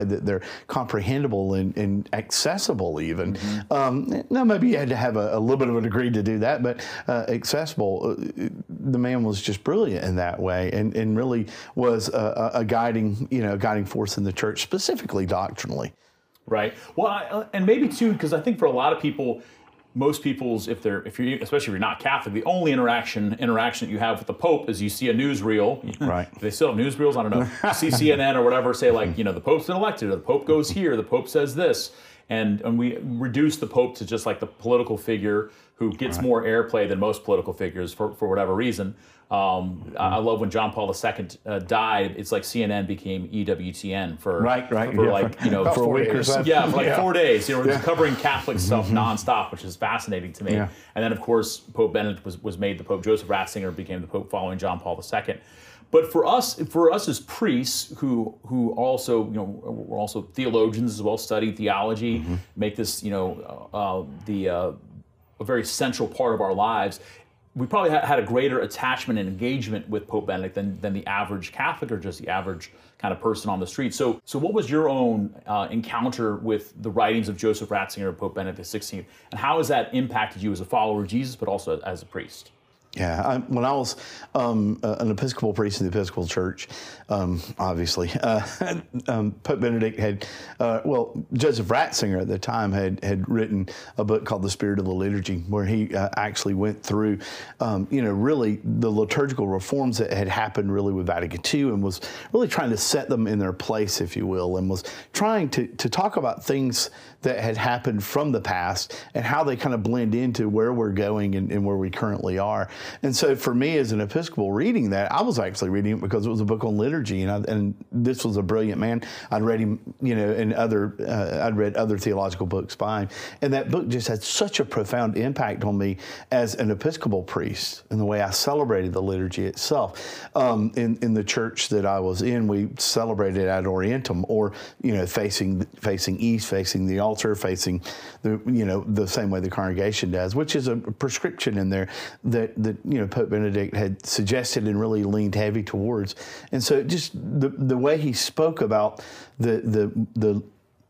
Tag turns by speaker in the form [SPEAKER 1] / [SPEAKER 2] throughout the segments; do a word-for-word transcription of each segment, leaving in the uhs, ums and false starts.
[SPEAKER 1] that they're comprehensible and, and accessible even. Mm-hmm. um, now maybe you had to have a, a little bit of a degree to do that, but uh, accessible. Uh, the man was just brilliant in that way, and, and really was a, a guiding, you know, guiding force in the church, specifically doctrinally.
[SPEAKER 2] Right. Well, I, and maybe too, because I think for a lot of people, most people's, if they're, if you're, especially if you're not Catholic, the only interaction interaction that you have with the Pope is you see a newsreel.
[SPEAKER 1] Right.
[SPEAKER 2] Do they still have newsreels? I don't know. You see C N N or whatever say like, you know, the Pope's been elected, or the Pope goes here, the Pope says this, and and we reduce the Pope to just like the political figure who gets right. more airplay than most political figures for for whatever reason. Um, mm-hmm. I love when John Paul the Second uh, died. It's like C N N became E W T N for
[SPEAKER 1] right, right,
[SPEAKER 2] for
[SPEAKER 1] yeah,
[SPEAKER 2] like
[SPEAKER 1] for,
[SPEAKER 2] you know
[SPEAKER 1] for a week or so.
[SPEAKER 2] Yeah, for like
[SPEAKER 1] yeah.
[SPEAKER 2] four days. You know,
[SPEAKER 1] yeah.
[SPEAKER 2] covering Catholic stuff
[SPEAKER 1] mm-hmm.
[SPEAKER 2] nonstop, which is fascinating to me. Yeah. And then of course Pope Benedict was was made the Pope. Joseph Ratzinger became the Pope following John Paul the Second. But for us, for us as priests who who also you know we're also theologians as well, study theology, mm-hmm. make this you know uh, the uh, a very central part of our lives. We probably had a greater attachment and engagement with Pope Benedict than, than the average Catholic or just the average kind of person on the street. So, so what was your own uh, encounter with the writings of Joseph Ratzinger or Pope Benedict the sixteenth, and how has that impacted you as a follower of Jesus, but also as a priest?
[SPEAKER 1] Yeah, I, when I was um, uh, an Episcopal priest in the Episcopal Church, um, obviously, uh, um, Pope Benedict had, uh, well, Joseph Ratzinger at the time had had written a book called The Spirit of the Liturgy, where he uh, actually went through, um, you know, really the liturgical reforms that had happened really with Vatican Two, and was really trying to set them in their place, if you will, and was trying to, to talk about things that had happened from the past and how they kind of blend into where we're going and, and where we currently are. And so for me as an Episcopal reading that, I was actually reading it because it was a book on liturgy, and I, and this was a brilliant man. I'd read him, you know, in other, uh, I'd read other theological books by him. And that book just had such a profound impact on me as an Episcopal priest and the way I celebrated the liturgy itself. Um, in, in the church that I was in, we celebrated ad orientem, or, you know, facing, facing east, facing the altar, facing the, you know, the same way the congregation does, which is a prescription in there that, that you know, Pope Benedict had suggested and really leaned heavy towards. And so just the the way he spoke about the the the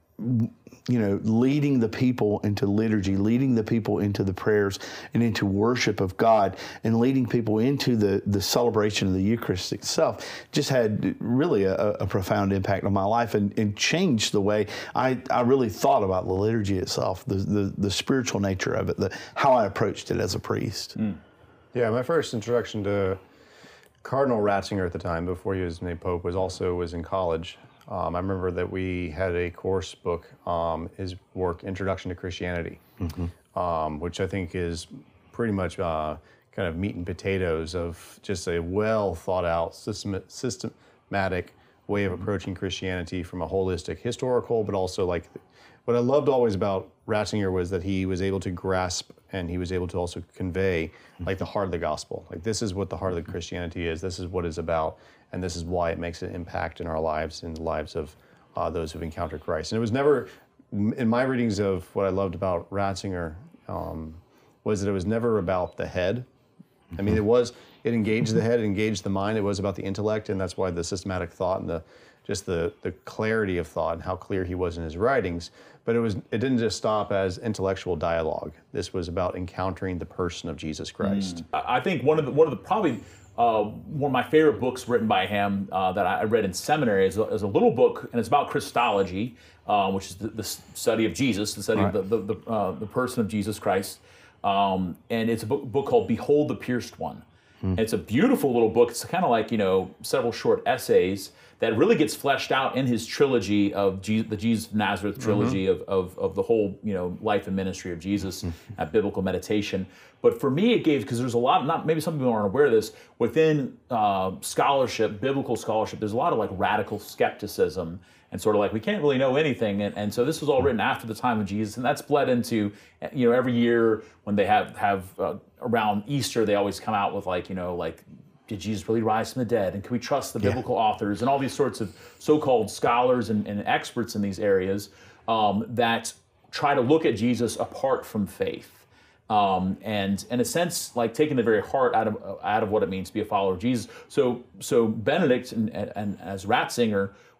[SPEAKER 1] you know, leading the people into liturgy, leading the people into the prayers and into worship of God, and leading people into the, the celebration of the Eucharist itself, just had really a, a profound impact on my life, and, and changed the way I, I really thought about the liturgy itself, the, the, the spiritual nature of it, the, how I approached it as a priest. Mm.
[SPEAKER 3] Yeah, my first introduction to Cardinal Ratzinger at the time, before he was made Pope, was also was in college. Um, I remember that we had a course book, um, his work, Introduction to Christianity, mm-hmm. um, which I think is pretty much uh, kind of meat and potatoes of just a well thought out, system, systematic way of approaching Christianity from a holistic, historical, but also like, what I loved always about Ratzinger was that he was able to grasp and he was able to also convey like the heart of the gospel. Like, this is what the heart of the Christianity is, this is what it's about, and this is why it makes an impact in our lives and the lives of uh, those who've encountered Christ. And it was never, in my readings of what I loved about Ratzinger, um, was that it was never about the head. I mean, it was, it engaged the head, it engaged the mind, it was about the intellect, and that's why the systematic thought and the just the, the clarity of thought and how clear he was in his writings. But it was it didn't just stop as intellectual dialogue. This was about encountering the person of Jesus Christ.
[SPEAKER 2] Mm. I think one of the one of the probably uh, one of my favorite books written by him uh, that I read in seminary is a, is a little book, and it's about Christology, uh, which is the, the study of Jesus, the study right. of the the, the, uh, the person of Jesus Christ. Um, and it's a book, book called Behold the Pierced One. Mm. It's a beautiful little book. It's kind of like, you know, several short essays that really gets fleshed out in his trilogy of Je- the Jesus of Nazareth trilogy mm-hmm. of, of of the whole, you know, life and ministry of Jesus, mm-hmm. at biblical meditation. But for me, it gave, because there's a lot, not maybe some people aren't aware of this, within uh, scholarship, biblical scholarship, there's a lot of like radical skepticism and sort of like, we can't really know anything. And, and so this was all written after the time of Jesus, and that's bled into, you know, every year when they have, have uh, around Easter, they always come out with like, you know, like, did Jesus really rise from the dead? And can we trust the yeah. biblical authors? And all these sorts of so-called scholars and, and experts in these areas um, that try to look at Jesus apart from faith. Um, and in a sense, like taking the very heart out of out of what it means to be a follower of Jesus. So, so Benedict and, and as Ratzinger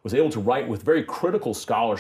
[SPEAKER 2] was able to write with very critical scholarship